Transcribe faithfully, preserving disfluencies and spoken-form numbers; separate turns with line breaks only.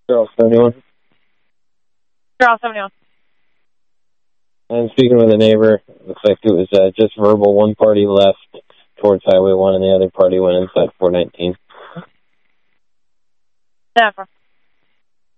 Girl seventy-one.
Girl seventy-one.
I'm speaking with a neighbor. Looks like it was uh, just verbal. One party left towards Highway one, and the other party went inside four nineteen.
Never.